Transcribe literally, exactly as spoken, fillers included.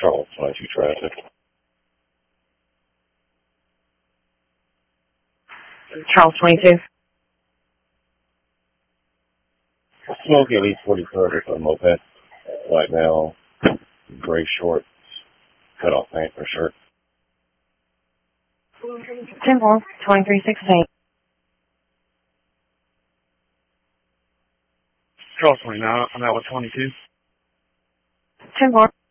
Charles twenty-two traffic. Charles twenty-two. Smoky Elite forty-third or some moped. White male, gray shorts, cut off pant for shirt. ten four, twenty-three sixteen. Charles twenty-nine, I'm out with twenty-two. ten four.